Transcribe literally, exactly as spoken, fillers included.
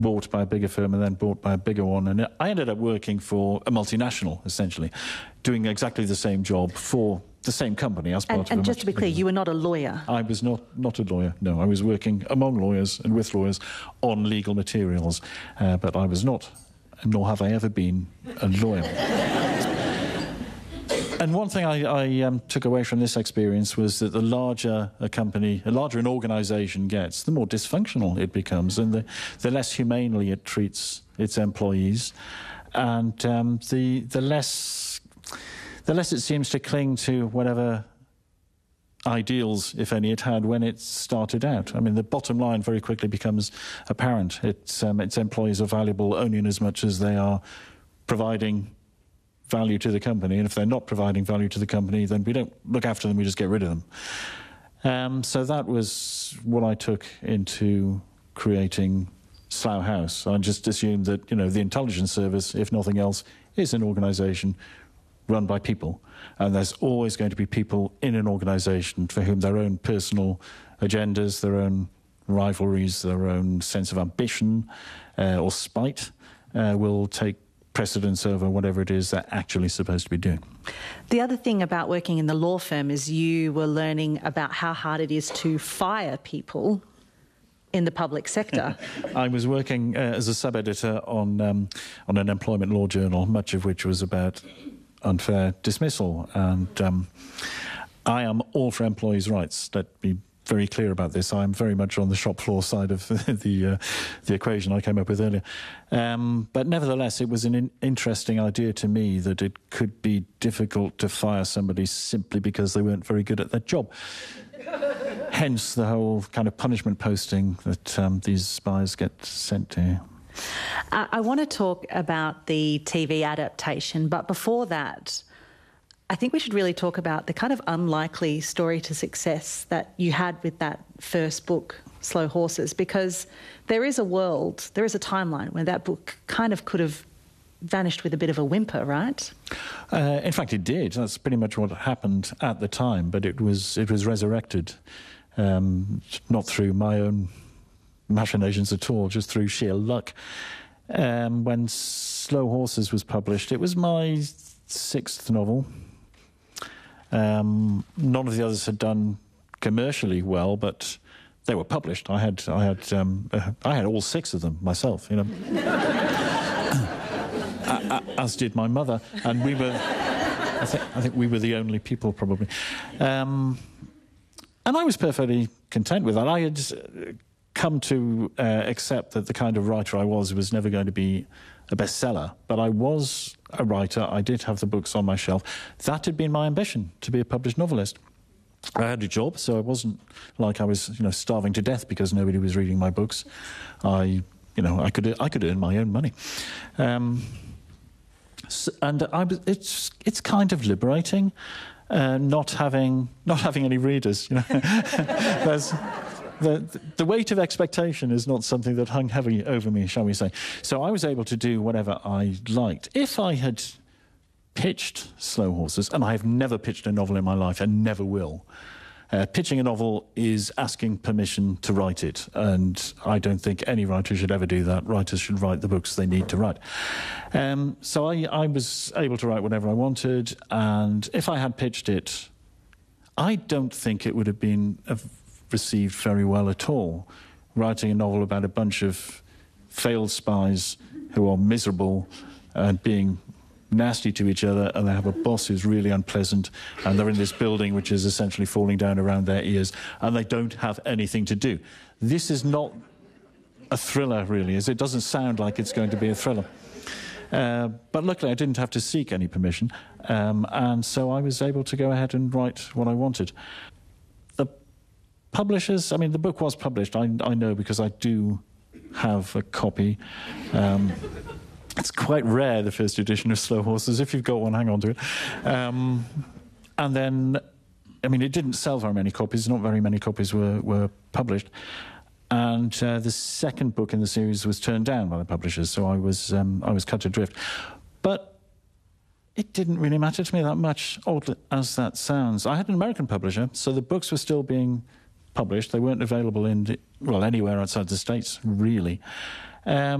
bought by a bigger firm and then bought by a bigger one. And I ended up working for a multinational, essentially, doing exactly the same job for the same company as part and, of and a just to be clear, you were not a lawyer? I was not, not a lawyer, no. I was working among lawyers and with lawyers on legal materials, uh, but I was not, nor have I ever been, a lawyer. And one thing I, I um, took away from this experience was that the larger a company, the larger an organisation gets, the more dysfunctional it becomes, and the, the less humanely it treats its employees, and um, the the less the less it seems to cling to whatever ideals, if any, it had when it started out. I mean, the bottom line very quickly becomes apparent. It's, um, its employees are valuable only in as much as they are providing value to the company, and if they're not providing value to the company, then we don't look after them, we just get rid of them. Um, so that was what I took into creating Slough House. I just assumed that, you know, the intelligence service, if nothing else, is an organisation run by people, and there's always going to be people in an organisation for whom their own personal agendas, their own rivalries, their own sense of ambition uh, or spite uh, will take precedence over whatever it is they're actually supposed to be doing. The other thing about working in the law firm is you were learning about how hard it is to fire people in the public sector. I was working uh, as a sub-editor on, um, on an employment law journal, much of which was about unfair dismissal, and um, I am all for employees' rights. Let me very clear about this. I'm very much on the shop floor side of the uh, the equation I came up with earlier. Um, but nevertheless, it was an in interesting idea to me that it could be difficult to fire somebody simply because they weren't very good at their job. Hence the whole kind of punishment posting that um, these spies get sent to. Uh, I want to talk about the T V adaptation, but before that, I think we should really talk about the kind of unlikely story to success that you had with that first book, Slow Horses, because there is a world, there is a timeline where that book kind of could have vanished with a bit of a whimper, right? Uh, in fact, it did. That's pretty much what happened at the time, but it was, it was resurrected, um, not through my own machinations at all, just through sheer luck. Um, when Slow Horses was published, it was my sixth novel. Um, none of the others had done commercially well, but they were published. I had, I had, um, uh, I had all six of them myself, you know, as did my mother, and we were. I think, I think we were the only people, probably, um, and I was perfectly content with that. I had come to uh, accept that the kind of writer I was was never going to be a bestseller, but I was a writer. I did have the books on my shelf. That had been my ambition, to be a published novelist. I had a job, so it wasn't like I was, you know, starving to death because nobody was reading my books. I, you know, I could I could earn my own money, um, so, and I was. It's it's kind of liberating, uh, not having not having any readers. You know, there's. The, the weight of expectation is not something that hung heavy over me, shall we say. So I was able to do whatever I liked. If I had pitched Slow Horses, and I have never pitched a novel in my life and never will, uh, pitching a novel is asking permission to write it, and I don't think any writer should ever do that. Writers should write the books they need to write. Um, so I, I was able to write whatever I wanted, and if I had pitched it, I don't think it would have been a received very well at all. Writing a novel about a bunch of failed spies who are miserable and being nasty to each other, and they have a boss who's really unpleasant, and they're in this building which is essentially falling down around their ears, and they don't have anything to do. This is not a thriller, really, as it doesn't sound like it's going to be a thriller. Uh, but luckily I didn't have to seek any permission, um, and so I was able to go ahead and write what I wanted. Publishers, I mean, the book was published, I, I know, because I do have a copy. Um, it's quite rare, the first edition of Slow Horses. If you've got one, hang on to it. Um, and then, I mean, it didn't sell very many copies. Not very many copies were, were published. And uh, the second book in the series was turned down by the publishers, so I was, um, I was cut adrift. But it didn't really matter to me that much, odd as that sounds. I had an American publisher, so the books were still being published. They weren't available in, well, anywhere outside the States, really. Um,